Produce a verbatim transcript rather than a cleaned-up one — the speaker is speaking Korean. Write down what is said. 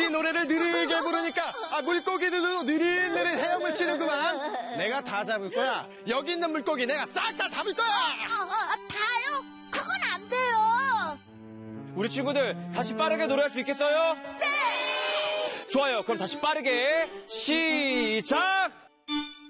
역시 노래를 느리게 부르니까 아, 물고기들도 느릿느릿 헤엄을 치는구만. 내가 다 잡을 거야. 여기 있는 물고기 내가 싹 다 잡을 거야. 어, 어, 다요? 그건 안 돼요. 우리 친구들 다시 빠르게 노래할 수 있겠어요? 네. 좋아요. 그럼 다시 빠르게 시작.